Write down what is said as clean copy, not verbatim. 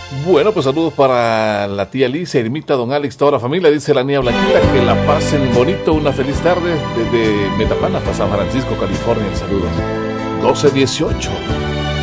Bueno, pues saludos para la tía Alicia, Irmita, don Alex, toda la familia, dice la niña Blanquita, que la pasen bonito, una feliz tarde desde Metapán hasta San Francisco, California, el saludo. 12:18.